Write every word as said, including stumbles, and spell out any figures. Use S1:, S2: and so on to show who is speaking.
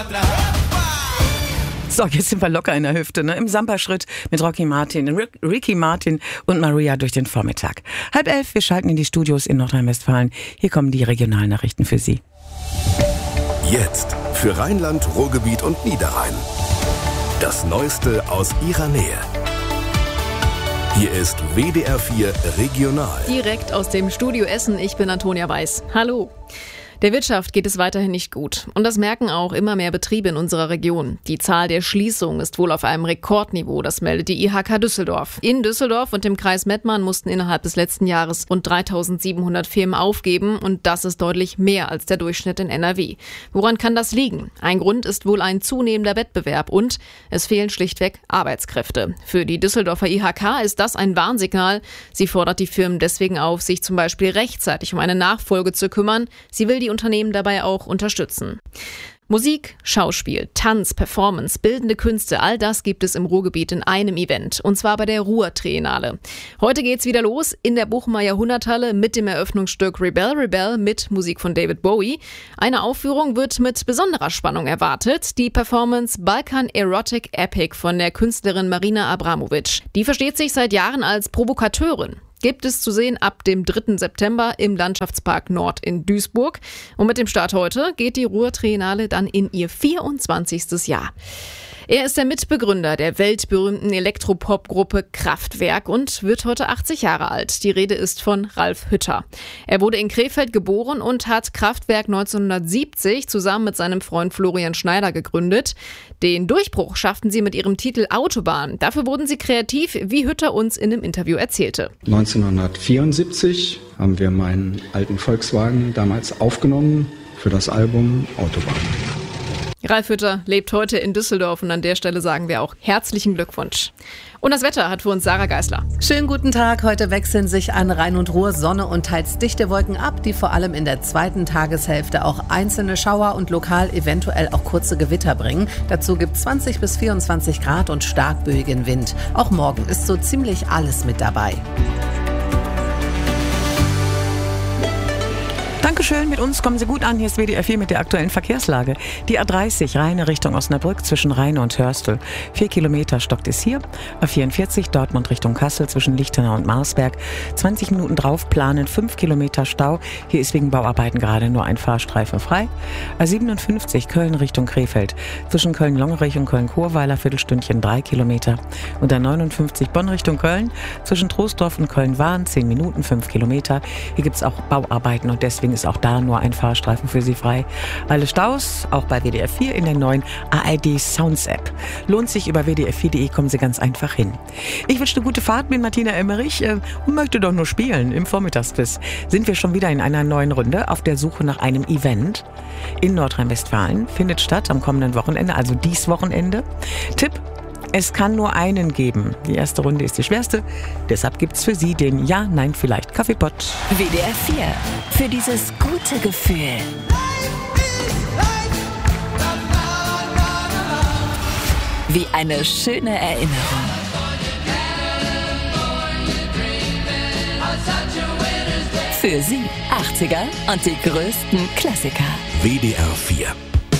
S1: So, jetzt sind wir locker in der Hüfte, ne? Im Samba-Schritt mit Rocky Martin, Rick, Ricky Martin und Maria durch den Vormittag. Halb elf, wir schalten in die Studios in Nordrhein-Westfalen. Hier kommen die Regionalnachrichten für Sie.
S2: Jetzt für Rheinland, Ruhrgebiet und Niederrhein. Das Neueste aus Ihrer Nähe. Hier ist W D R vier Regional.
S3: Direkt aus dem Studio Essen, ich bin Antonia Weiß. Hallo. Der Wirtschaft geht es weiterhin nicht gut. Und das merken auch immer mehr Betriebe in unserer Region. Die Zahl der Schließungen ist wohl auf einem Rekordniveau, das meldet die I H K Düsseldorf. In Düsseldorf und dem Kreis Mettmann mussten innerhalb des letzten Jahres rund dreitausendsiebenhundert Firmen aufgeben. Und das ist deutlich mehr als der Durchschnitt in N R W. Woran kann das liegen? Ein Grund ist wohl ein zunehmender Wettbewerb und es fehlen schlichtweg Arbeitskräfte. Für die Düsseldorfer I H K ist das ein Warnsignal. Sie fordert die Firmen deswegen auf, sich zum Beispiel rechtzeitig um eine Nachfolge zu kümmern. Sie will die Unternehmen dabei auch unterstützen. Musik, Schauspiel, Tanz, Performance, bildende Künste, all das gibt es im Ruhrgebiet in einem Event. Und zwar bei der Ruhr-Triennale. Heute geht's wieder los in der Bochumer Jahrhunderthalle mit dem Eröffnungsstück Rebel Rebel mit Musik von David Bowie. Eine Aufführung wird mit besonderer Spannung erwartet. Die Performance Balkan Erotic Epic von der Künstlerin Marina Abramovic. Die versteht sich seit Jahren als Provokateurin. Gibt es zu sehen ab dem dritten September im Landschaftspark Nord in Duisburg. Und mit dem Start heute geht die Ruhr-Triennale dann in ihr vierundzwanzigstes Jahr. Er ist der Mitbegründer der weltberühmten Elektropop-Gruppe Kraftwerk und wird heute achtzig Jahre alt. Die Rede ist von Ralf Hütter. Er wurde in Krefeld geboren und hat Kraftwerk neunzehnhundertsiebzig zusammen mit seinem Freund Florian Schneider gegründet. Den Durchbruch schafften sie mit ihrem Titel Autobahn. Dafür wurden sie kreativ, wie Hütter uns in einem Interview erzählte.
S4: neunzehnhundertvierundsiebzig haben wir meinen alten Volkswagen damals aufgenommen für das Album Autobahn.
S3: Ralf Hütter lebt heute in Düsseldorf und an der Stelle sagen wir auch herzlichen Glückwunsch. Und das Wetter hat für uns Sarah Geisler.
S5: Schönen guten Tag. Heute wechseln sich an Rhein und Ruhr Sonne und teils dichte Wolken ab, die vor allem in der zweiten Tageshälfte auch einzelne Schauer und lokal eventuell auch kurze Gewitter bringen. Dazu gibt es zwanzig bis vierundzwanzig Grad und stark böigen Wind. Auch morgen ist so ziemlich alles mit dabei.
S1: Dankeschön, mit uns kommen Sie gut an. Hier ist W D R vier mit der aktuellen Verkehrslage. Die A dreißig, Rheine Richtung Osnabrück zwischen Rheine und Hörstel. Vier Kilometer stockt es hier. A vierundvierzig, Dortmund Richtung Kassel zwischen Lichtenau und Marsberg. zwanzig Minuten drauf planen, fünf Kilometer Stau. Hier ist wegen Bauarbeiten gerade nur ein Fahrstreifen frei. A siebenundfünfzig, Köln Richtung Krefeld. Zwischen Köln-Longerich und Köln-Chorweiler, Viertelstündchen, drei Kilometer. Und A neunundfünfzig, Bonn Richtung Köln. Zwischen Troisdorf und Köln-Wahn, zehn Minuten, fünf Kilometer. Hier gibt es auch Bauarbeiten und deswegen ist auch da nur ein Fahrstreifen für Sie frei. Alle Staus, auch bei W D R vier in der neuen A R D Sounds App. Lohnt sich, über w d r vier punkt de kommen Sie ganz einfach hin. Ich wünsche eine gute Fahrt, bin Martina Emmerich äh, und möchte doch nur spielen. Im Vormittagsquiz sind wir schon wieder in einer neuen Runde auf der Suche nach einem Event. In Nordrhein-Westfalen findet statt am kommenden Wochenende, also dies Wochenende. Tipp: Es kann nur einen geben. Die erste Runde ist die schwerste. Deshalb gibt's für Sie den Ja, Nein, Vielleicht Kaffeepott.
S6: W D R vier. Für dieses gute Gefühl. Wie eine schöne Erinnerung. Für Sie achtziger und die größten Klassiker.
S2: W D R vier.